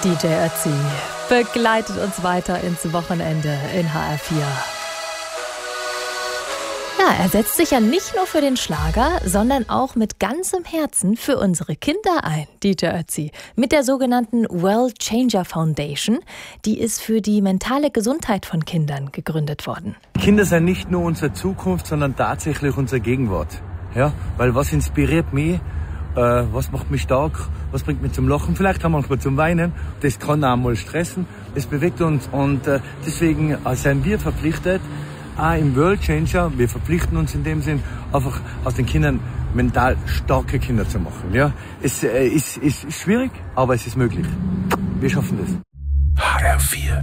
DJ Ötzi begleitet uns weiter ins Wochenende in HR4. Ja, er setzt sich ja nicht nur für den Schlager, sondern auch mit ganzem Herzen für unsere Kinder ein, DJ Ötzi. Mit der sogenannten World Changer Foundation, die ist für die mentale Gesundheit von Kindern gegründet worden. Kinder sind nicht nur unsere Zukunft, sondern tatsächlich unsere Gegenwart. Ja, weil was inspiriert mich, was macht mich stark, was bringt mich zum Lachen, vielleicht auch manchmal zum Weinen. Das kann auch mal stressen, das bewegt uns und deswegen sind wir verpflichtet, auch im World Changer, wir verpflichten uns in dem Sinn, einfach aus den Kindern mental starke Kinder zu machen. Ja, es ist schwierig, aber es ist möglich. Wir schaffen das. HR4